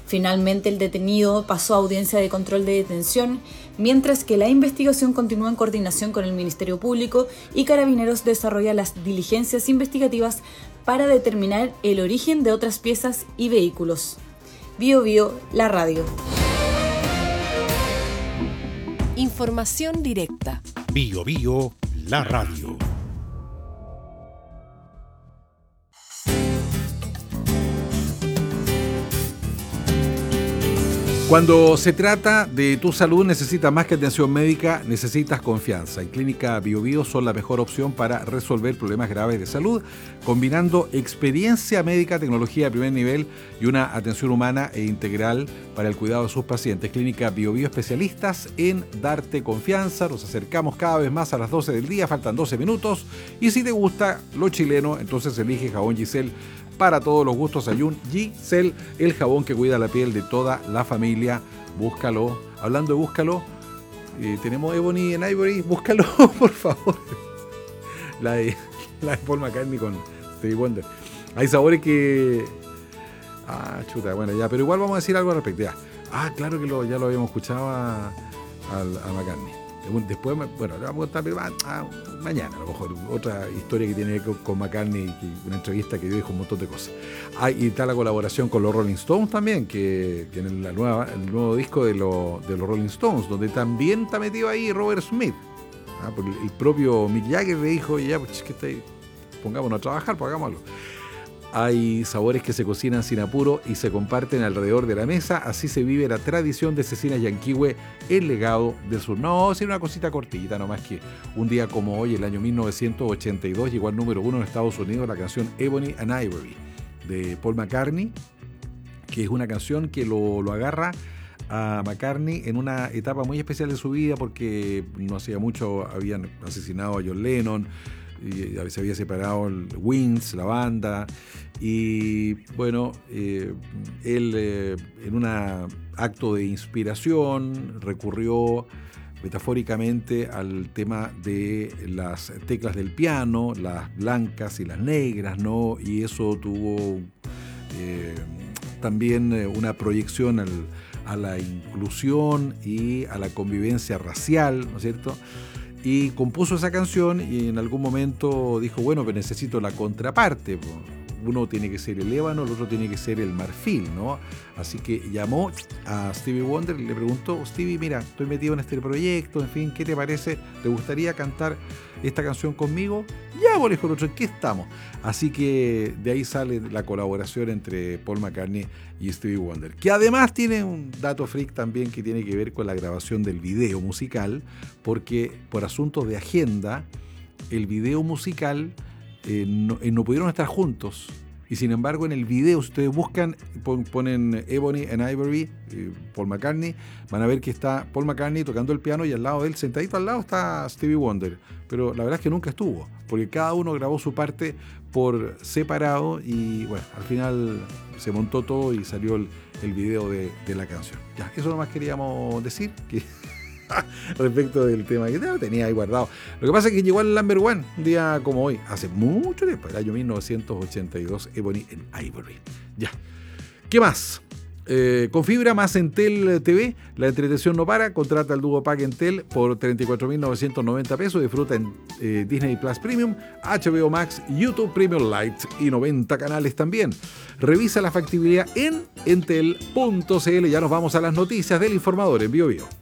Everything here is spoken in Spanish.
Finalmente, el detenido pasó a audiencia de control de detención, mientras que la investigación continúa en coordinación con el Ministerio Público y Carabineros desarrolla las diligencias investigativas para determinar el origen de otras piezas y vehículos. Bío Bío, la radio. Información directa. Bío Bío, la radio. Cuando se trata de tu salud, necesitas más que atención médica, necesitas confianza. En Clínica Bío Bío son la mejor opción para resolver problemas graves de salud, combinando experiencia médica, tecnología de primer nivel y una atención humana e integral para el cuidado de sus pacientes. Clínica Bío Bío, especialistas en darte confianza. Nos acercamos cada vez más a las 12 del día, faltan 12 minutos. Y si te gusta lo chileno, entonces elige Jabón Giselle. Para todos los gustos hay un Giselle, el jabón que cuida la piel de toda la familia. Búscalo. Hablando de búscalo, tenemos Ebony and Ivory. Búscalo, por favor. La de Paul McCartney con Stevie Wonder. Hay sabores que... chuta, bueno, ya. Pero igual vamos a decir algo al respecto. Ya. Claro que ya lo habíamos escuchado a McCartney. Después, bueno, le vamos a contar mañana, a lo mejor, otra historia que tiene que ver con McCartney, una entrevista que dijo un montón de cosas. Y está la colaboración con los Rolling Stones también, que en el nuevo disco de los Rolling Stones, donde también está metido ahí Robert Smith. El propio Mick Jagger le dijo, ya, pues que pongámonos a trabajar, pues hagámoslo. Hay sabores que se cocinan sin apuro y se comparten alrededor de la mesa. Así se vive la tradición de Cecinas Yanquihue, el legado del sur. No, sino una cosita cortita, no más que un día como hoy, el año 1982, llegó al número 1 en Estados Unidos la canción Ebony and Ivory de Paul McCartney, que es una canción que lo agarra a McCartney en una etapa muy especial de su vida, porque no hacía mucho habían asesinado a John Lennon, y se había separado el Wings, la banda, y bueno, él en un acto de inspiración recurrió metafóricamente al tema de las teclas del piano, las blancas y las negras, ¿no? Y eso tuvo también una proyección a la inclusión y a la convivencia racial, ¿no es cierto? Y compuso esa canción y en algún momento dijo, bueno, pero necesito la contraparte. Uno tiene que ser el ébano, el otro tiene que ser el marfil, ¿no? Así que llamó a Stevie Wonder y le preguntó, Stevie, mira, estoy metido en este proyecto, en fin, ¿qué te parece? ¿Te gustaría cantar esta canción conmigo? Ya, por eso, ¿en qué estamos? Así que de ahí sale la colaboración entre Paul McCartney y Stevie Wonder, que además tiene un dato freak también que tiene que ver con la grabación del video musical, porque por asuntos de agenda, el video musical no pudieron estar juntos. Y sin embargo, en el video, si ustedes buscan, ponen Ebony and Ivory, Paul McCartney, van a ver que está Paul McCartney tocando el piano y al lado de él, sentadito al lado, está Stevie Wonder. Pero la verdad es que nunca estuvo, porque cada uno grabó su parte por separado y bueno, al final se montó todo y salió el video de la canción. Ya, eso nomás queríamos decir, que respecto del tema que tenía ahí guardado. Lo que pasa es que llegó al number one un día como hoy, hace mucho tiempo, el año 1982, Ebony and Ivory. Ya. ¿Qué más? Con fibra más Entel TV, la entretención no para. Contrata el dúo pack Entel por 34.990 pesos. Disfruta en Disney Plus Premium, HBO Max, YouTube Premium Lite y 90 canales también. Revisa la factibilidad en entel.cl. Ya nos vamos a las noticias del informador en Bío Bío.